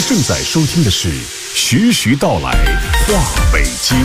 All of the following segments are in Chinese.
正在收听的是徐徐道来话北京。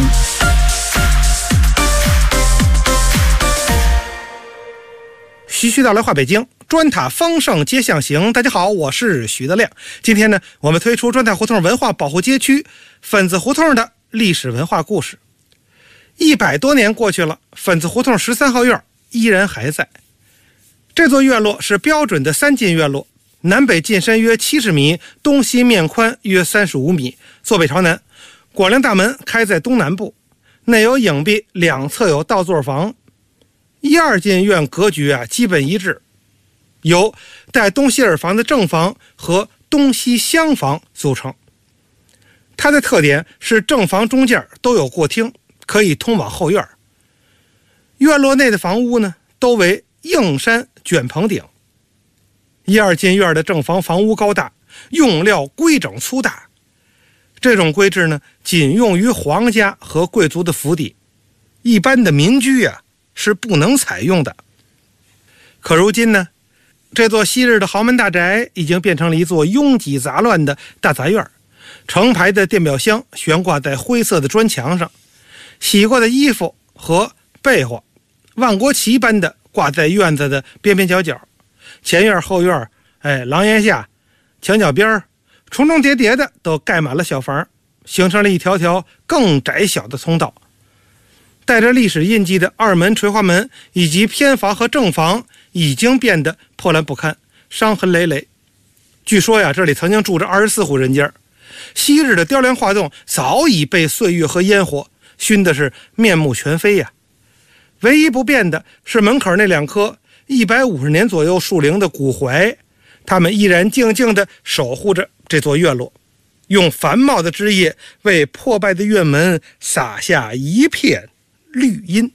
徐徐道来话北京，砖塔丰盛街巷行。大家好，我是徐德亮。今天呢，我们推出砖塔胡同文化保护街区粉子胡同的历史文化故事。100多年过去了，粉子胡同13号院依然还在。这座院落是标准的3进院落，南北进深约70米，东西面宽约35米，坐北朝南。广亮大门开在东南部，内有影壁，两侧有倒座房。1、2进院格局基本一致，由带东西耳房的正房和东西厢房组成。它的特点是正房中间都有过厅，可以通往后院。院落内的房屋呢，都为硬山卷棚顶。1、2进院的正房房屋高大，用料规整粗大。这种规制呢，仅用于皇家和贵族的府邸，一般的民居是不能采用的。可如今呢，这座昔日的豪门大宅已经变成了一座拥挤杂乱的大杂院，成排的电表箱悬挂在灰色的砖墙上，洗过的衣服和被窝万国旗般的挂在院子的边边角角，前院后院廊檐下墙角边重重叠叠的都盖满了小房，形成了一条条更窄小的通道。带着历史印记的2门垂花门以及偏房和正房已经变得破烂不堪，伤痕累累。据说这里曾经住着24户人家，昔日的雕梁画栋早已被岁月和烟火熏的是面目全非唯一不变的是门口那2棵150年左右树龄的古槐，它们依然静静地守护着这座院落，用繁茂的枝叶为破败的院门洒下一片绿荫。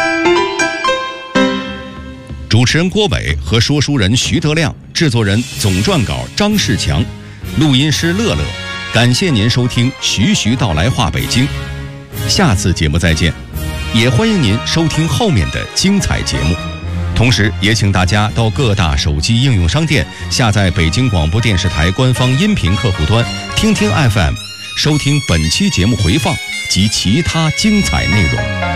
主持人郭伟和说书人徐德亮，制作人总撰稿张世强，录音师乐乐。感谢您收听徐徐道来话北京，下次节目再见。也欢迎您收听后面的精彩节目，同时也请大家到各大手机应用商店下载北京广播电视台官方音频客户端听听 FM， 收听本期节目回放及其他精彩内容。